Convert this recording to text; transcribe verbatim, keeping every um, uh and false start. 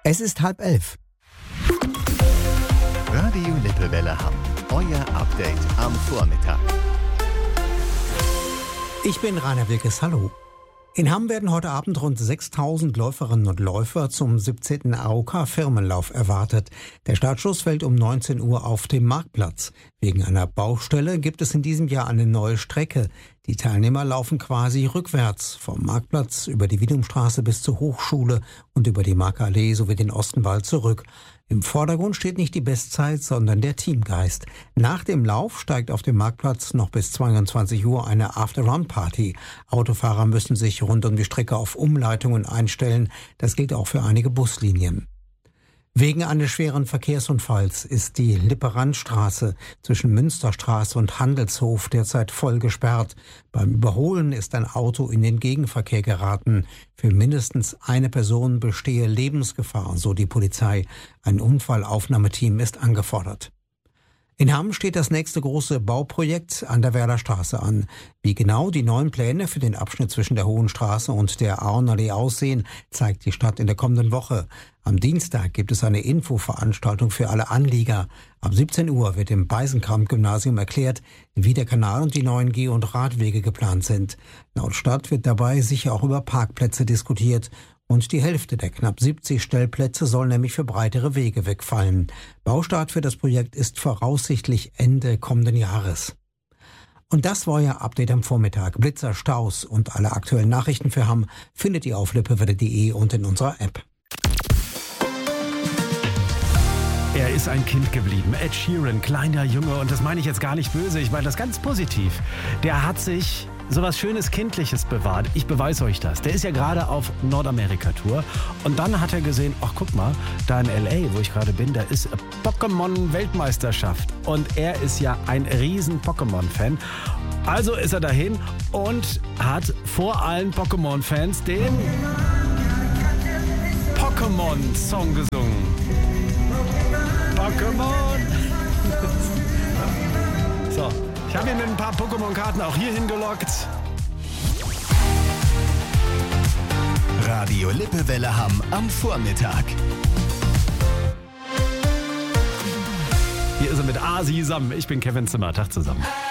Es ist halb elf. Radio Lippewelle Hamm. Euer Update am Vormittag. Ich bin Rainer Wilkes, hallo. In Hamm werden heute Abend rund sechstausend Läuferinnen und Läufer zum siebzehnten A O K-Firmenlauf erwartet. Der Startschuss fällt um neunzehn Uhr auf dem Marktplatz. Wegen einer Baustelle gibt es in diesem Jahr eine neue Strecke. Die Teilnehmer laufen quasi rückwärts, vom Marktplatz über die Wiedumstraße bis zur Hochschule und über die Markerallee sowie den Ostenwald zurück. Im Vordergrund steht nicht die Bestzeit, sondern der Teamgeist. Nach dem Lauf steigt auf dem Marktplatz noch bis zweiundzwanzig Uhr eine After-Run-Party. Autofahrer müssen sich rund um die Strecke auf Umleitungen einstellen. Das gilt auch für einige Buslinien. Wegen eines schweren Verkehrsunfalls ist die Lippe-Rand-Straße zwischen Münsterstraße und Handelshof derzeit voll gesperrt. Beim Überholen ist ein Auto in den Gegenverkehr geraten. Für mindestens eine Person bestehe Lebensgefahr, so die Polizei. Ein Unfallaufnahmeteam ist angefordert. In Hamm steht das nächste große Bauprojekt an der Werder Straße an. Wie genau die neuen Pläne für den Abschnitt zwischen der Hohen Straße und der Auenallee aussehen, zeigt die Stadt in der kommenden Woche. Am Dienstag gibt es eine Infoveranstaltung für alle Anlieger. Ab siebzehn Uhr wird im Beisenkamp-Gymnasium erklärt, wie der Kanal und die neuen Geh- und Radwege geplant sind. Laut Stadt wird dabei sicher auch über Parkplätze diskutiert. Und die Hälfte der knapp siebzig Stellplätze soll nämlich für breitere Wege wegfallen. Baustart für das Projekt ist voraussichtlich Ende kommenden Jahres. Und das war euer Update am Vormittag. Blitzer, Staus und alle aktuellen Nachrichten für Hamm findet ihr auf lippewelle punkt de und in unserer App. Er ist ein Kind geblieben. Ed Sheeran, kleiner Junge. Und das meine ich jetzt gar nicht böse, ich meine das ganz positiv. Der hat sich sowas Schönes Kindliches bewahrt. Ich beweise euch das. Der ist ja gerade auf Nordamerika-Tour. Und dann hat er gesehen, ach guck mal, da in L A, wo ich gerade bin, da ist Pokémon-Weltmeisterschaft. Und er ist ja ein riesen Pokémon-Fan. Also ist er dahin und hat vor allen Pokémon-Fans den Pokémon-Song gesungen. Pokémon! So, ich habe ihn mit ein paar Pokémon-Karten auch hier hingelockt. Radio Lippewelle Hamm am Vormittag. Hier ist er mit Asi Sam. Ich bin Kevin Zimmer. Tag zusammen.